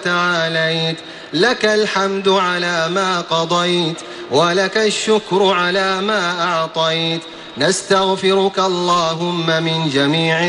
تعاليت، لك الحمد على ما قضيت ولك الشكر على ما أعطيت. نستغفرك اللهم من جميع